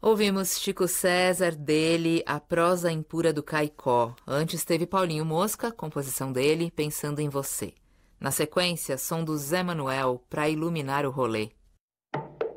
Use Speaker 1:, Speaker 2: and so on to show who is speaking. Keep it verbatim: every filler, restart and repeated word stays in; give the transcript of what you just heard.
Speaker 1: Ouvimos Chico César, dele, A Prosa Impura do Caicó. Antes teve Paulinho Mosca, composição dele, Pensando em Você. Na sequência, som do Zé Manuel, Pra Iluminar o Rolê.